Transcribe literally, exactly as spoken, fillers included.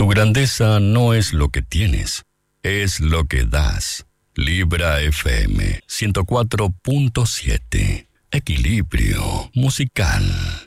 Tu grandeza no es lo que tienes, es lo que das. Libra F M ciento cuatro punto siete. Equilibrio musical.